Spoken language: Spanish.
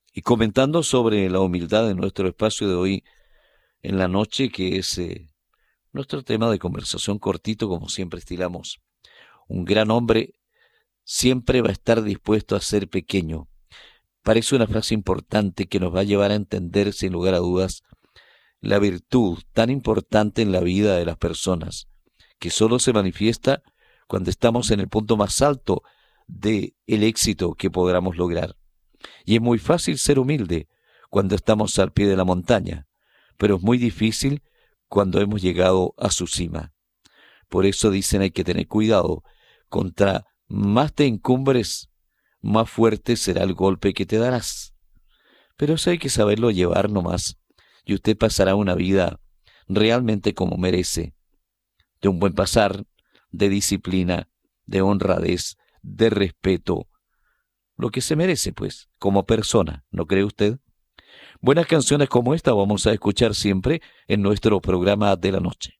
Y comentando sobre la humildad de nuestro espacio de hoy en la noche, que es nuestro tema de conversación cortito, como siempre estilamos. Un gran hombre siempre va a estar dispuesto a ser pequeño. Parece una frase importante que nos va a llevar a entender, sin lugar a dudas, la virtud tan importante en la vida de las personas, que solo se manifiesta cuando estamos en el punto más alto del éxito que podamos lograr. Y es muy fácil ser humilde cuando estamos al pie de la montaña, pero es muy difícil cuando hemos llegado a su cima. Por eso dicen hay que tener cuidado. Contra más te encumbres, más fuerte será el golpe que te darás. Pero eso hay que saberlo llevar nomás, y usted pasará una vida realmente como merece, de un buen pasar, de disciplina, de honradez, de respeto, lo que se merece, pues, como persona, ¿no cree usted? Buenas canciones como esta vamos a escuchar siempre en nuestro programa de la noche.